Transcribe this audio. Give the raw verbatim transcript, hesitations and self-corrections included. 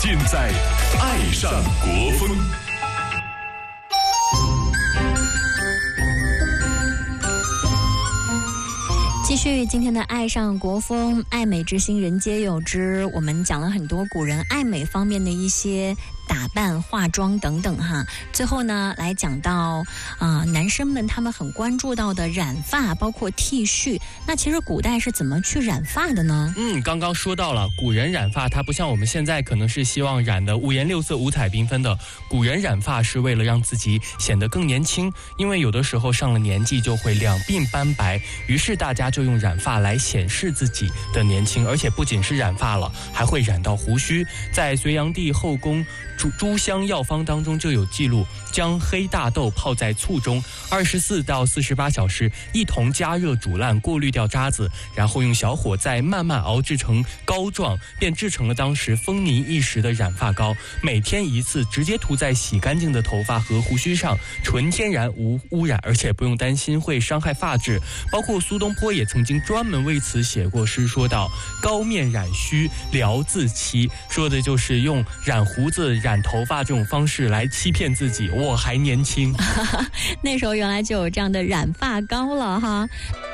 尽在爱上国风。 继续今天的爱上国风，爱美之心人皆有之。我们讲了很多古人爱美方面的一些打扮、化妆等等哈。最后呢，来讲到啊、呃，男生们他们很关注到的染发，包括剃须。那其实古代是怎么去染发的呢？ 嗯，刚刚说到了，古人染发，它不像我们现在可能是希望染的五颜六色、五彩缤纷的。古人染发是为了让自己显得更年轻，因为有的时候上了年纪就会两鬓斑白，于是大家就用染发来显示自己的年轻，而且不仅是染发了，还会染到胡须。在隋炀帝后宫诸诸香药方当中就有记录，将黑大豆泡在醋中二十四到四十八小时，一同加热煮烂，过滤掉渣子，然后用小火再慢慢熬制成膏状，便制成了当时风靡一时的染发膏。每天一次，直接涂在洗干净的头发和胡须上，纯天然无污染，而且不用担心会伤害发质。包括苏东坡也曾经专门为此写过诗，说到膏面染须聊自欺，说的就是用染胡子染头发这种方式来欺骗自己，我还年轻。 那时候原来就有这样的染发膏了哈。